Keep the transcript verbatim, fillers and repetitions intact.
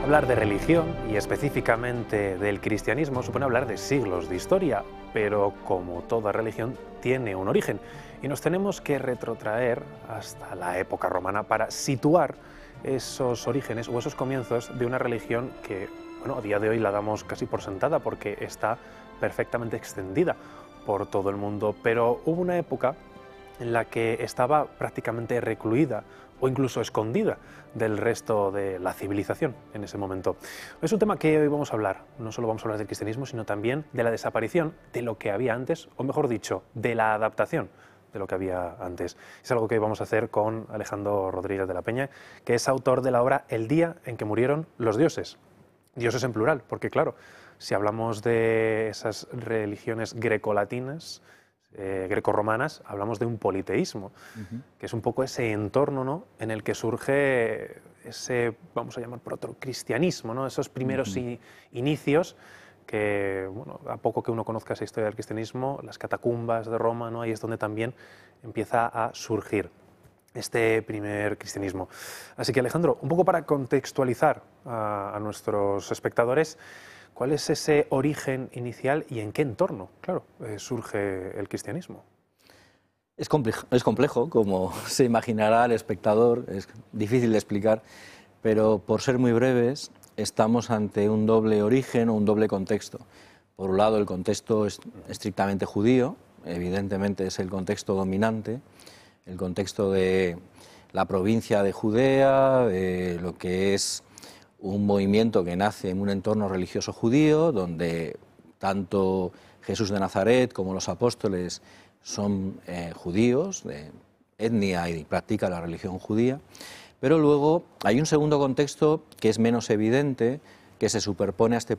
Hablar de religión, y específicamente del cristianismo, supone hablar de siglos de historia, pero como toda religión tiene un origen, y nos tenemos que retrotraer hasta la época romana para situar esos orígenes o esos comienzos de una religión que, bueno, a día de hoy la damos casi por sentada porque está perfectamente extendida por todo el mundo, pero hubo una época en la que estaba prácticamente recluida o incluso escondida del resto de la civilización en ese momento. Es un tema que hoy vamos a hablar, no solo vamos a hablar del cristianismo, sino también de la desaparición de lo que había antes, o mejor dicho, de la adaptación de lo que había antes. Es algo que vamos a hacer con Alejandro Rodríguez de la Peña, que es autor de la obra El día en que murieron los dioses. Dioses en plural, porque claro, si hablamos de esas religiones grecolatinas, Eh, grecorromanas, hablamos de un politeísmo, uh-huh. que es un poco ese entorno, ¿no?, en el que surge ese, vamos a llamar, protocristianismo, ¿no?, esos primeros uh-huh. in, inicios que, bueno, a poco que uno conozca esa historia del cristianismo, las catacumbas de Roma, ¿no?, ahí es donde también empieza a surgir este primer cristianismo. Así que, Alejandro, un poco para contextualizar a, a nuestros espectadores, ¿cuál es ese origen inicial y en qué entorno, claro, eh, surge el cristianismo? Es complejo, es complejo, como se imaginará el espectador, es difícil de explicar, pero por ser muy breves, estamos ante un doble origen o un doble contexto. Por un lado, el contexto es estrictamente judío, evidentemente es el contexto dominante, el contexto de la provincia de Judea, de lo que es un movimiento que nace en un entorno religioso judío, donde tanto Jesús de Nazaret como los apóstoles son eh, judíos, de etnia, y practican la religión judía. Pero luego hay un segundo contexto que es menos evidente, que se superpone a este